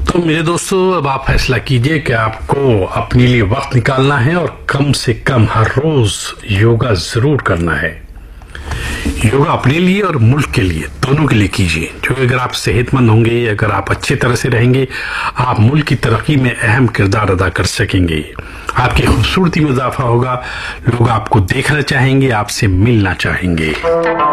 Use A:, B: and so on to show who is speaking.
A: तो मेरे दोस्तों, अब आप फैसला कीजिए कि आपको अपने लिए वक्त निकालना है और कम से कम हर रोज योगा जरूर करना है। योगा अपने लिए और मुल्क के लिए, दोनों के लिए कीजिए, क्योंकि अगर आप सेहतमंद होंगे, अगर आप अच्छे तरह से रहेंगे, आप मुल्क की तरक्की में अहम किरदार अदा कर सकेंगे। आपकी खूबसूरती में इजाफा होगा, लोग आपको देखना चाहेंगे, आपसे मिलना चाहेंगे।